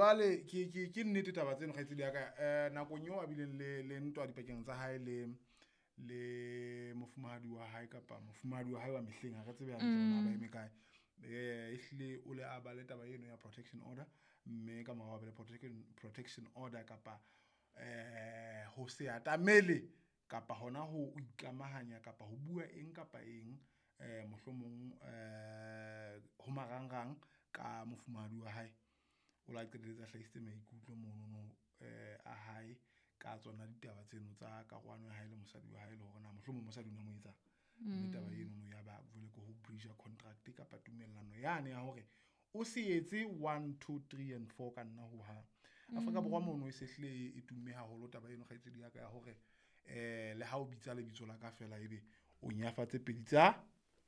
Jwale ke nnete taba tseno kgaitsedi ya ka nakong eo a bileng le ntwa dipakeng tsa hae le mofumahadi wa hae kapa mofumahadi wa hae wa mehleng ha re tsebe ya tsona ba eme kae ehlile o le a ba le taba eno ya protection order mme ka mora ba le protection order kapa ho se atamele kapa hona ho ikamahanya kapa ho bua eng kapa eng mohlomong ho marangrang ka mofumahadi wa hae o la qetelletsa hlahisitse maikutlo mono a hae ka tsona ditaba tseno tsa karwano ya hae le mosadi wa hae le hore na mohlomong mosadi o ne mo etsa mme taba eno no ya ba vele ko ho breach contract kapa tumellano yane ya hore o se etse 1 2 3 and 4 ka nna ho ha Afrika Borwa mono e sehlile e tumme haholo taba eno kgaitsedi ya ka ya hore le ha o bitsa le bitso la ka fela ebe o nyafatse pedi tsa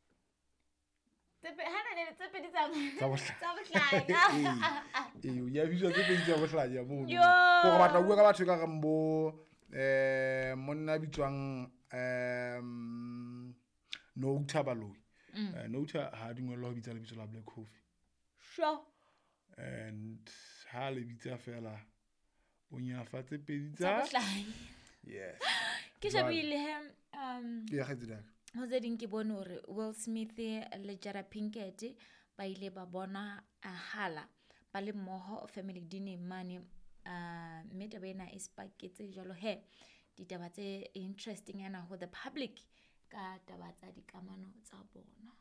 o ya bitsa tse pedi tsa bohlanya mono go batla o bua ka batho ka gambo monna bitswang Nouta Baloyi Nouta ha dingwello ho bitsa lebitso la Black Coffee sure and ha le bitsa fela o nyafatse pedi tsa yes ke shabile ya khaitsedi ho tse ding ke bone hore Will Smith le Jada Pinkett ba ile ba bona hala ba le mmoho family dinner mane mme taba ena e spaketse jalo ditaba tse interesting yana ho the public ka taba tsa dikamano tsa bona.